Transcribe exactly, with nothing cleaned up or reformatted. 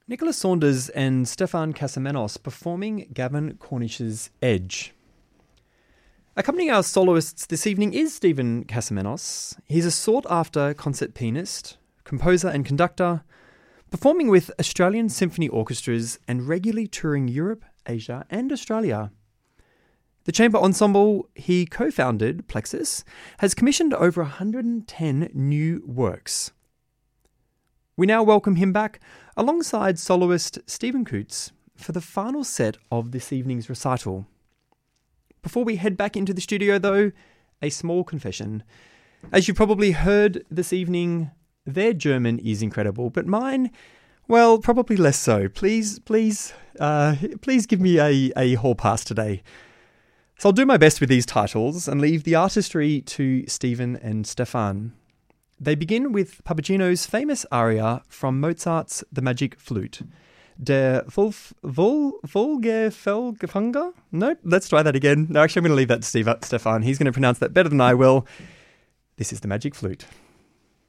Nicholas Saunders and Stefan Kasamenos performing Gavin Cornish's Edge. Accompanying our soloists this evening is Stephen Kasamenos. He's a sought-after concert pianist, composer and conductor, performing with Australian symphony orchestras and regularly touring Europe, Asia and Australia. The chamber ensemble he co-founded, Plexus, has commissioned over one hundred ten new works. We now welcome him back alongside soloist Stephen Coots for the final set of this evening's recital. Before we head back into the studio, though, a small confession. As you probably heard this evening, their German is incredible, but mine, well, probably less so. Please, please, uh, please give me a, a hall pass today. So I'll do my best with these titles and leave the artistry to Stephen and Stefan. They begin with Papagino's famous aria from Mozart's The Magic Flute. Der Wolf, Vol, Volgefelgefanger? Nope, let's try that again. No, actually, I'm going to leave that to Steve, Stefan. He's going to pronounce that better than I will. This is The Magic Flute.